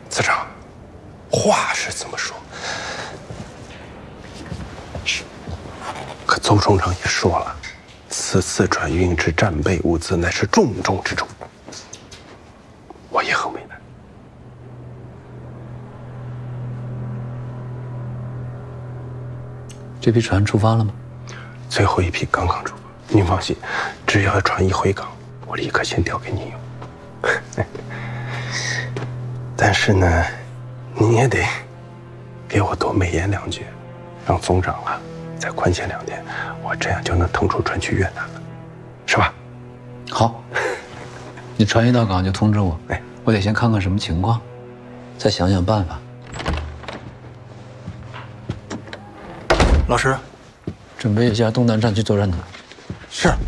司长，话是这么说，可邹中长也说了，此次转运之战备物资乃是重中之重，我也很为难。 这批船出发了吗？ 最后一批刚刚出发，您放心，只要船一回港，我立刻先调给您用。但是呢，您也得给我多美言2句，让总长啊再宽限2天，我这样就能腾出船去越南了，是吧？ 好，你船一到港就通知我。哎，我得先看看什么情况，再想想办法。 老师， 准备一下东南站去作战团。 是。